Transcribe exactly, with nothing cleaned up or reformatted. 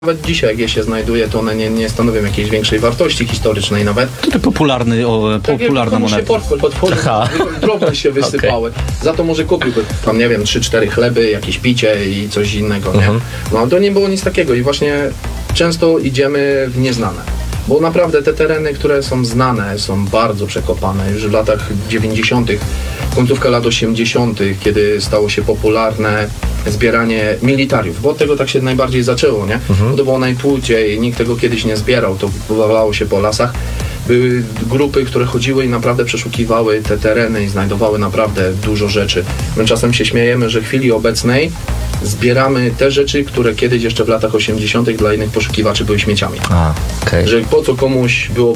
Nawet dzisiaj, jak je się znajduje, to one nie, nie stanowią jakiejś większej wartości historycznej nawet. To popularny, o, Tak popularna jak komuś się moneta. portfel podwórny, drobne się wysypały. Za to może kupiłby tam, nie wiem, trzy cztery chleby, jakieś picie i coś innego, nie? Mhm. No to nie było nic takiego i właśnie często idziemy w nieznane. Bo naprawdę te tereny, które są znane, są bardzo przekopane. Już w latach dziewięćdziesiątych, końcówka lat osiemdziesiątych, kiedy stało się popularne zbieranie militariów, bo od tego tak się najbardziej zaczęło, nie? Mhm. Bo to było najtłuciej, nikt tego kiedyś nie zbierał, to wywalało się po lasach. Były grupy, które chodziły i naprawdę przeszukiwały te tereny i znajdowały naprawdę dużo rzeczy. My czasem się śmiejemy, że w chwili obecnej zbieramy te rzeczy, które kiedyś jeszcze w latach osiemdziesiątych dla innych poszukiwaczy były śmieciami. A, okej. Że po co komuś było